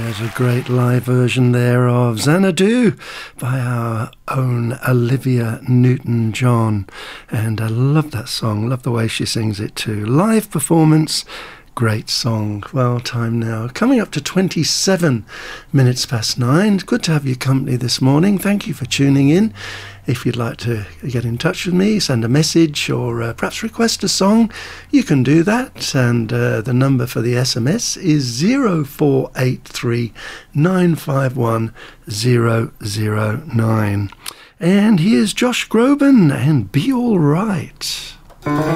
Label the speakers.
Speaker 1: There's a great live version there of Xanadu by our own Olivia Newton-John. And I love that song, love the way she sings it too. Live performance, great song. Well, time now. Coming up to 27 minutes past 9. Good to have your company this morning. Thank you for tuning in. If you'd like to get in touch with me, send a message or perhaps request a song, you can do that. And the number for the SMS is 0483 951 009. And here's Josh Groban and Be All Right.